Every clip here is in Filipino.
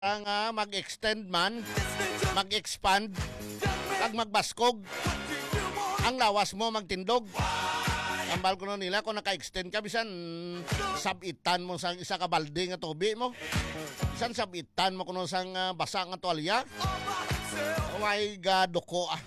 nga mag-extend man, mag-expand, kag magbaskog, ang lawas mo magtindog. Ambal ko no nila kung naka-extend ka, bisan sabitan mo sang isa ka balde nga tubi mo. Bisan sabitan mo kuno sang basa nga tuwalya. Oh my God, doko ah.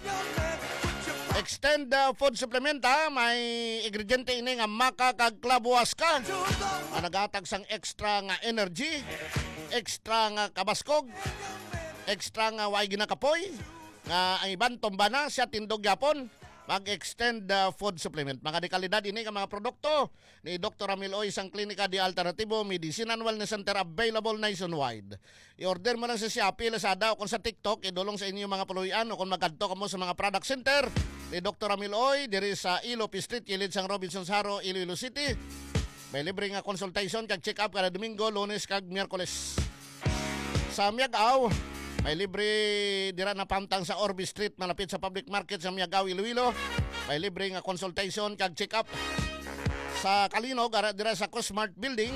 Extend food supplement may ingrediente ini nga maka kag klabuwas ka. Nagatag sang extra nga energy, extra nga kabaskog, extra nga way ginakapoy, nga ang iban tomba na siya tindog yapon. Mag-extend food supplement. Mga dekalidad ini nga mga produkto ni Dr. Ramil Oy sang Klinika di Alternativo Medicine and Wellness Center, available nationwide. I-order mo lang sa Shopee, Lazada o kung sa TikTok, idulong sa inyo mga puluyan o kung magkadto ka mo sa mga product center ni Dr. Ramil Oy diri sa Ilope Street, kilid sang Robinsons Haro, Iloilo City. May libre nga consultation kag check up kada Domingo, Lunes kag Miyerkules. Sa Miagaw, may libre dira na pamtang sa Orby Street malapit sa public market sa Miagaw, Iloilo. May libre nga consultation kag check up. Sa Kalinog dira sa Cosmart Building,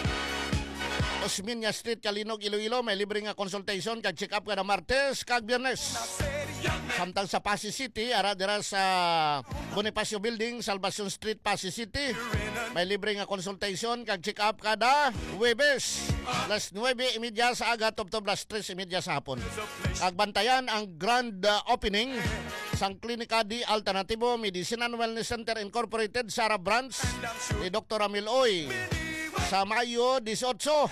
Osminia Street, Kalinog, Iloilo, may libre nga consultation kag check up kada Martes kag Biyernes. Samtang sa Pasig City dira sa Bonifacio Building, Salvacion Street, Pasig City, may libre nga consultation kag check up kada Huwebes. Las 9:30 sa aga, tubtob las 3:30 sa hapon. Kag bantayan ang grand opening sang Klinika di Alternativo Medicine and Wellness Center Incorporated, Sara Branch ni Dr. Ramil Oy sa Mayo 18.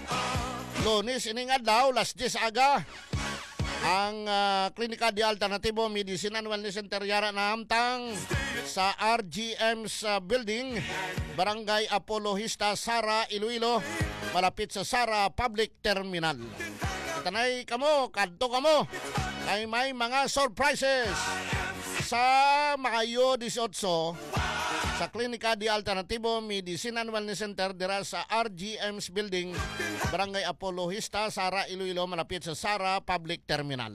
Lunes ining adlaw, las 10 aga. Ang Klinika di Alternativo Medicine and Wellness Center yara na hamtang sa RGM's building, Barangay Apologista, Sara, Iloilo, malapit sa Sara Public Terminal. Itanay kamo, kadto kamo, ay may mga surprises sa Mayo 18 sa Klinika di Alternativo Medicine and Wellness Center dira sa RGM's building, Barangay Apologista, Sara, Iloilo, malapit sa Sara Public Terminal.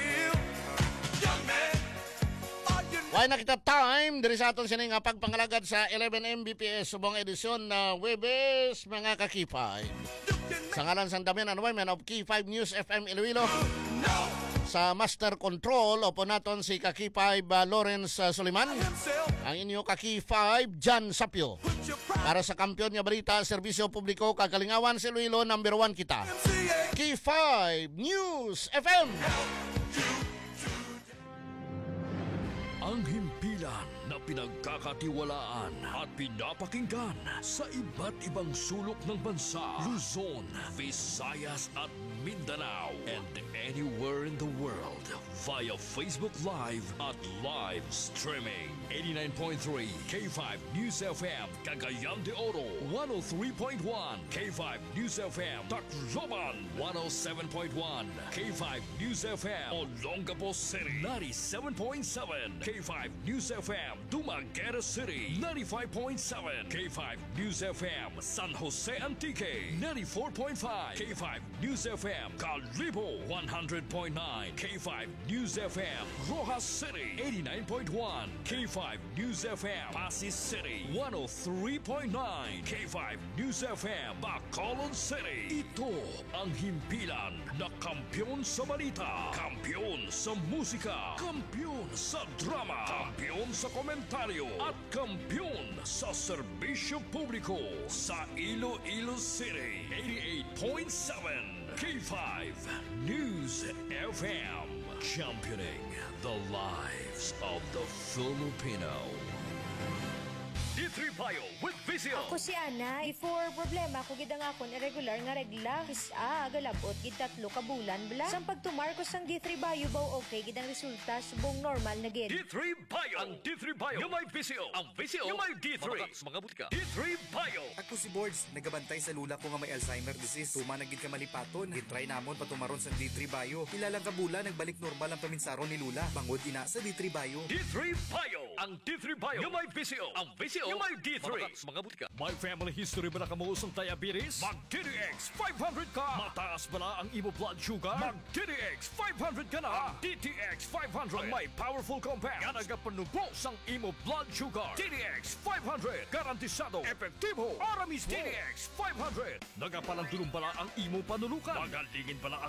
Why nakita time diri sa aton sini nga pagpangalagad sa 11 Mbps subong edisyon na Webes, mga kakipay. Sa ngalan sang Damian Anwayman of Key 5 News FM Iloilo. Sa Master Control opo naton si Kakipay Lawrence Suliman. Ang inyo Kaki5 Jan Sapio. Para sa kampiyon nga balita, serbisyo publiko, kagalingawan sa Iloilo, number 1 kita. Ki5 News FM. Ang himpilan na pinagkakatiwalaan at pinapakinggan sa iba't ibang sulok ng bansa, Luzon, Visayas at Mindanao, and anywhere in the world via Facebook Live at live streaming. 89.3 K5 News FM Cagayan de Oro, 103.1 K5 News FM Tacloban, 107.1 K5 News FM Olongapo City, 97.7 K5 News FM Dumaguete City, 95.7 K5 News FM San Jose Antique, 94.5 K5 News FM Calibo, 100.9 K5 News FM Rojas City, 89.1 K5 News FM Pasig City, 103.9 K5 News FM Bacolod City. Ito ang himpilan na kampiyon sa balita, kampiyon sa musika, kampiyon sa drama, kampiyon sa komentaryo at kampiyon sa serbisyo publiko sa Iloilo City. 88.7 K5 News FM, championing the lives of the Filipino. D3 Bio with Vizio. Ako si Ana. Before problema ko gid ang akon irregular nga regla. Isa galabot gid 3 ka bulan bla. Sang pagtumar ko sang D3 Bio baw okay gid ang resulta subong normal na gid. D3 Bio. Ang D3 Bio yung may Vizio. Ang Vizio yung may D3. Mga butika. D3 Bio. Ako si Boards, nagabantay sa lula ko nga may Alzheimer disease. Tuma na gid ka malipaton. Gitry namon patumaron sa D3 Bio. Ilang ka bulan nagbalik normal ang paminsaron ni lula. Bangod ina sa D3 Bio. D3 Bio. ang D3 Bio. Yung may VCO. Ang VCO yung may D3. Mabaka mga butika. May family history ba na kamuusong diabetes? Mag DTX 500 ka. Mataas ba na ang imo blood sugar? Mag DTX 500 ka na. Ang DTX 500 ang may powerful compounds nga nagapanubos ang imo blood sugar. DTX 500 garantisado epektibo para mismo. DTX 500 nagapalandulong bala ang imo panulukan. Magalingin bala ang